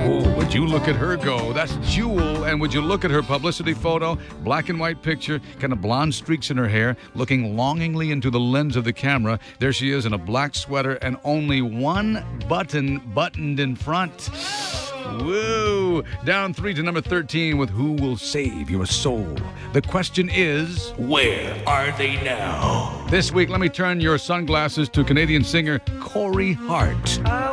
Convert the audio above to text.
Oh, would you look at her go? That's Jewel. And would you look at her publicity photo? Black and white picture, kind of blonde streaks in her hair, looking longingly into the lens of the camera. There she is in a black sweater and only one button buttoned in front. Woo! Down 3 to number 13 with Who Will Save Your Soul. The question is, where are they now? This week, let me turn your sunglasses to Canadian singer Corey Hart.